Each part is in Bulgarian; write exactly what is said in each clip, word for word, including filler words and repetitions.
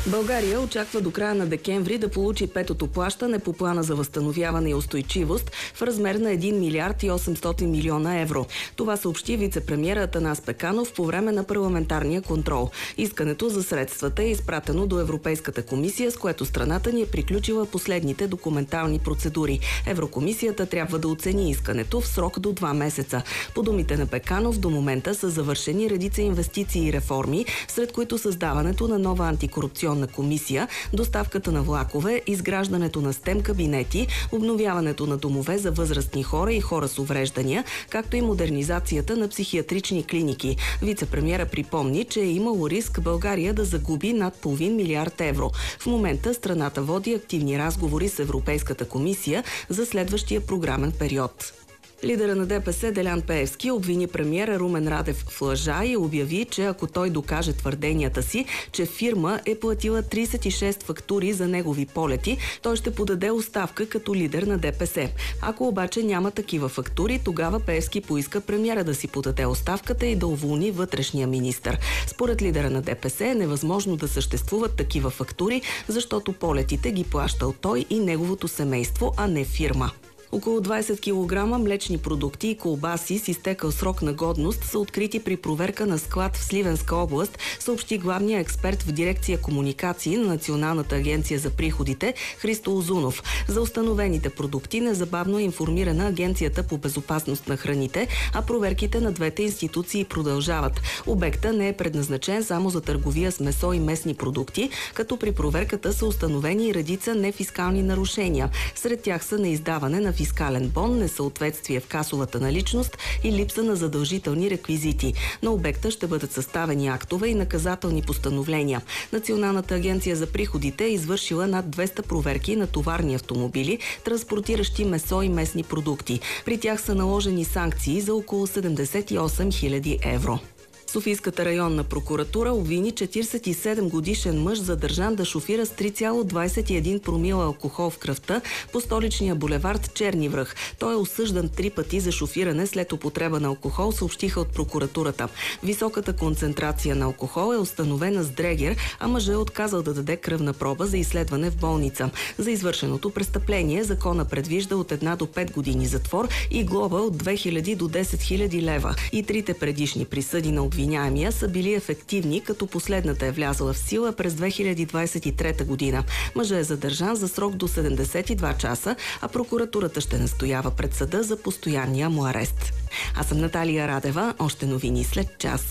България очаква до края на декември да получи петото плащане по плана за възстановяване и устойчивост в размер на един милиард и осемстотин милиона евро. Това съобщи вице-премиера Атанас Пеканов по време на парламентарния контрол. Искането за средствата е изпратено до Европейската комисия, с което страната ни е приключила последните документални процедури. Еврокомисията трябва да оцени искането в срок до два месеца. По думите на Пеканов, до момента са завършени редица инвестиции и реформи, сред които създаването на нова антикорупционна комисия, доставката на влакове, изграждането на стем кабинети, обновяването на домове за възрастни хора и хора с увреждания, както и модернизацията на психиатрични клиники. Вице-премиера припомни, че е имало риск България да загуби над половин милиард евро. В момента страната води активни разговори с Европейската комисия за следващия програмен период. Лидера на ДПС Делян Пеевски обвини премиера Румен Радев в лъжа и обяви, че ако той докаже твърденията си, че фирма е платила тридесет и шест фактури за негови полети, той ще подаде оставка като лидер на ДПС. Ако обаче няма такива фактури, тогава Пеевски поиска премиера да си подаде оставката и да уволни вътрешния министър. Според лидера на ДПС е невъзможно да съществуват такива фактури, защото полетите ги плащал той и неговото семейство, а не фирма. Около двадесет килограма млечни продукти и колбаси с изтекал срок на годност са открити при проверка на склад в Сливенска област, съобщи главният експерт в дирекция комуникации на Националната агенция за приходите Христо Узунов. За установените продукти незабавно е информирана Агенцията по безопасност на храните, а проверките на двете институции продължават. Обекта не е предназначен само за търговия с месо и месни продукти, като при проверката са установени и редица нефискални нарушения. Сред тях са неиздаване на фискален бон, несъответствие в касовата наличност и липса на задължителни реквизити. На обекта ще бъдат съставени актове и наказателни постановления. Националната агенция за приходите е извършила над двеста проверки на товарни автомобили, транспортиращи месо и месни продукти. При тях са наложени санкции за около седемдесет и осем хиляди евро. Софийската районна прокуратура обвини четиридесет и седем годишен мъж, задържан да шофира с три цяло двадесет и един промила алкохол в кръвта по столичния булевард Черни връх. Той е осъждан три пъти за шофиране след употреба на алкохол, съобщиха от прокуратурата. Високата концентрация на алкохол е установена с дрегер, а мъжът е отказал да даде кръвна проба за изследване в болница. За извършеното престъпление закона предвижда от една до пет години затвор и глоба от две хиляди до десет хиляди лева. И трите предишни присъди на обвиняемия са били ефективни, като последната е влязала в сила през две хиляди двадесет и трета година. Мъжът е задържан за срок до седемдесет и два часа, а прокуратурата ще настоява пред съда за постоянния му арест. Аз съм Наталия Радева, още новини след час.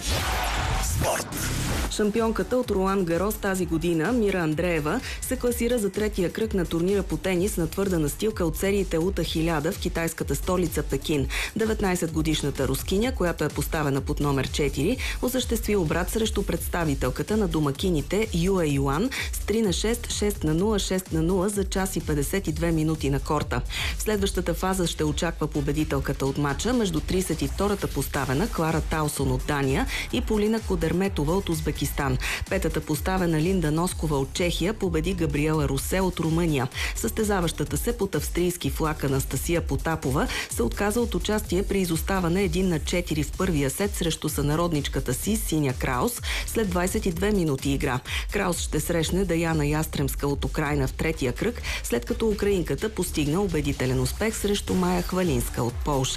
Спорт. Шампионката от Ролан Гарос тази година, Мира Андреева, се класира за третия кръг на турнира по тенис на твърда настилка от сериите Ута хиляда в китайската столица Пекин. деветнадесетгодишната рускиня, която е поставена под номер четири, осъществи обрат срещу представителката на домакините Юе Юан с три на шест, шест на нула, шест на нула за час и петдесет и две минути на корта. В следващата фаза ще очаква победителката от мача между тридесет и втората поставена Клара Талсон от Дания и Полина Кодерметова от Узбекистан. Петата поставена Линда Носкова от Чехия победи Габриела Русе от Румъния. Състезаващата се под австрийски флаг Анастасия Потапова се отказа от участие при изоставане един на четири в първия сет срещу сънародничката си Синя Краус след двадесет и две минути игра. Краус ще срещне Даяна Ястремска от Украйна в третия кръг, след като украинката постигна убедителен успех срещу Майя Хвалинска от Полша.